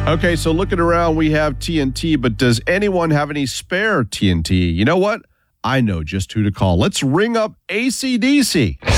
Okay, so looking around, we have TNT, but does anyone have any spare TNT? You know what? I know just who to call. Let's ring up AC/DC.